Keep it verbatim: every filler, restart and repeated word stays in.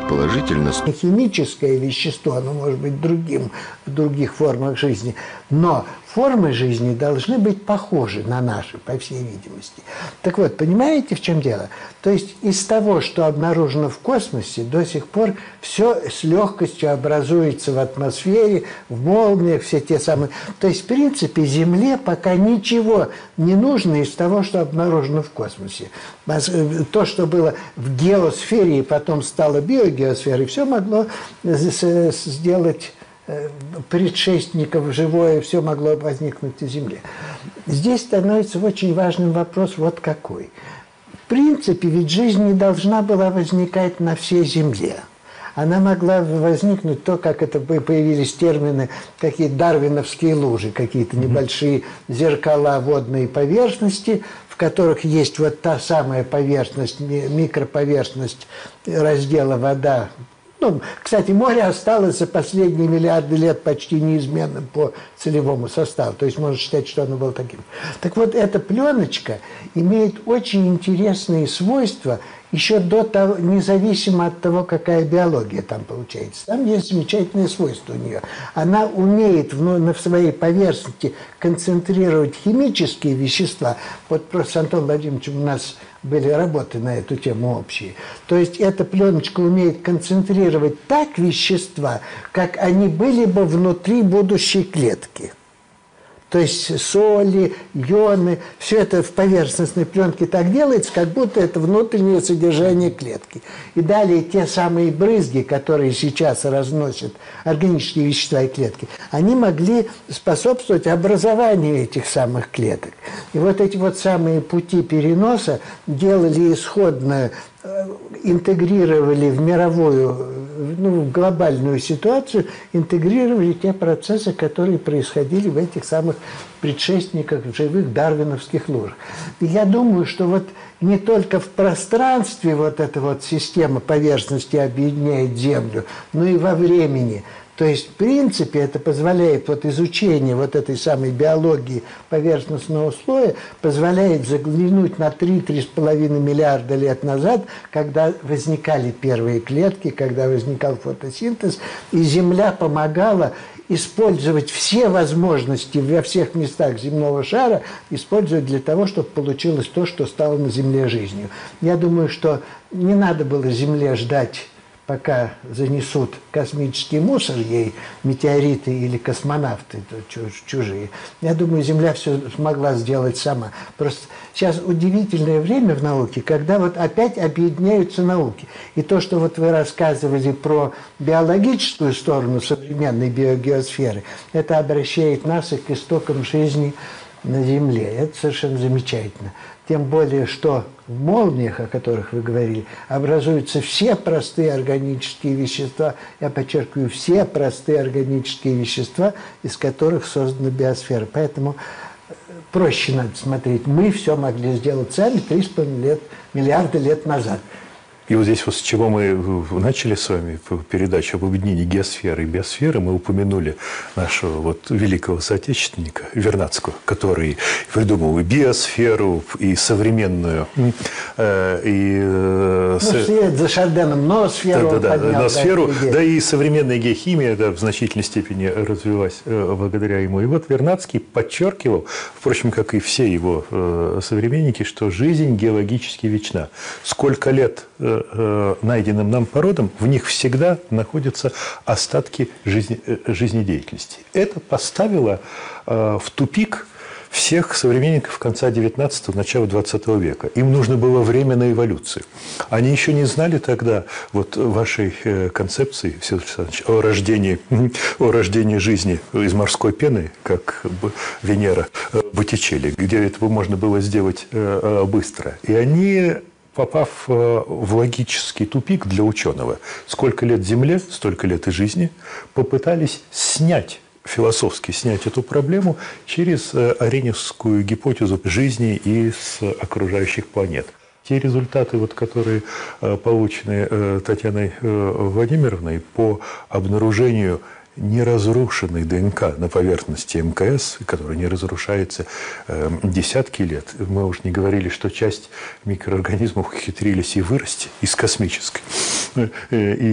предположительно... Химическое вещество, оно может быть другим в других формах жизни, но формы жизни должны быть похожи на наши, по всей видимости. Так вот, понимаете, в чем дело? То есть из того, что обнаружено в космосе, до сих пор все с легкостью образуется в атмосфере, в молниях, все те самые... То есть, в принципе, Земле пока ничего не нужно из того, что обнаружено в космосе. То, что было в геосфере и потом стало биогеосферой, все могло сделать предшественников живое, все могло возникнуть на Земле. Здесь становится очень важным вопрос вот какой. В принципе, ведь жизнь не должна была возникать на всей Земле. Она могла возникнуть то, как это появились термины, какие дарвиновские лужи, какие-то небольшие зеркала водной поверхности, в которых есть вот та самая поверхность, микроповерхность раздела вода. Ну, кстати, море осталось за последние миллиарды лет почти неизменным по целевому составу. То есть можно считать, что оно было таким. Так вот, эта пленочка имеет очень интересные свойства, еще до того, независимо от того, какая биология там получается. Там есть замечательные свойства у нее. Она умеет в, на своей поверхности концентрировать химические вещества. Вот просто с Антоном Владимировичем у нас были работы на эту тему общие. То есть эта пленочка умеет концентрировать так вещества, как они были бы внутри будущей клетки. То есть соли, ионы, все это в поверхностной пленке так делается, как будто это внутреннее содержание клетки. И далее те самые брызги, которые сейчас разносят органические вещества и клетки, они могли способствовать образованию этих самых клеток. И вот эти вот самые пути переноса делали исходно, интегрировали в мировую, ну, в глобальную ситуацию, интегрировали те процессы, которые происходили в этих самых предшественниках живых дарвиновских лужах. И я думаю, что вот не только в пространстве вот эта вот система поверхности объединяет Землю, но и во времени. То есть, в принципе, это позволяет, вот изучение вот этой самой биологии поверхностного слоя, позволяет заглянуть на три-три с половиной миллиарда лет назад, когда возникали первые клетки, когда возникал фотосинтез, и Земля помогала использовать все возможности во всех местах земного шара, использовать для того, чтобы получилось то, что стало на Земле жизнью. Я думаю, что не надо было Земле ждать, пока занесут космический мусор ей, метеориты или космонавты чужие. Я думаю, Земля все смогла сделать сама. Просто сейчас удивительное время в науке, когда вот опять объединяются науки. И то, что вот вы рассказывали про биологическую сторону современной биогеосферы, это обращает нас и к истокам жизни на Земле. Это совершенно замечательно. Тем более, что в молниях, о которых вы говорили, образуются все простые органические вещества, я подчеркиваю, все простые органические вещества, из которых создана биосфера. Поэтому проще надо смотреть. Мы все могли сделать сами три с половиной миллиарда лет назад. И вот здесь вот с чего мы начали с вами передачу об объединении геосферы и биосферы, мы упомянули нашего вот великого соотечественника Вернадского, который придумал и биосферу, и современную, э, и... Ну, след за Шарденом ноосферу. Да, да, поднял, ноосферу, да, да, и современная геохимия, да, в значительной степени развилась э, благодаря ему. И вот Вернадский подчеркивал, впрочем, как и все его э, современники, что жизнь геологически вечна. Сколько лет э, найденным нам породам, в них всегда находятся остатки жизни, жизнедеятельности. Это поставило э, в тупик всех современников конца девятнадцатого, начала двадцатого века. Им нужно было время на эволюцию. Они еще не знали тогда вот вашей концепции, Всеволод Александрович, о рождении, о рождении жизни из морской пены, как Венера Боттичелли, где это можно было сделать быстро. И они, попав в логический тупик для ученого, сколько лет Земле, столько лет и жизни, попытались снять, философски снять эту проблему через Ареневскую гипотезу жизни из окружающих планет. Те результаты, вот, которые получены Татьяной Владимировной по обнаружению неразрушенной ДНК на поверхности МКС, которая не разрушается э, десятки лет. Мы уж не говорили, что часть микроорганизмов ухитрились и вырасти из космической. И